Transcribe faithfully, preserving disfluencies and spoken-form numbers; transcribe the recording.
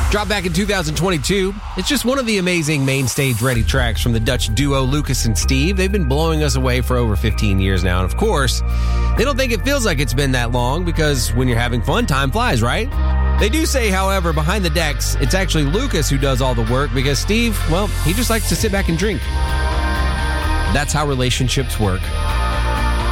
Dropped back in two thousand twenty-two, it's just one of the amazing main stage ready tracks from the Dutch duo Lucas and Steve. They've been blowing us away for over fifteen years now, and of course, they don't think it feels like it's been that long because when you're having fun, time flies, right? They do say, however, behind the decks, it's actually Lucas who does all the work because Steve, well, he just likes to sit back and drink. That's how relationships work.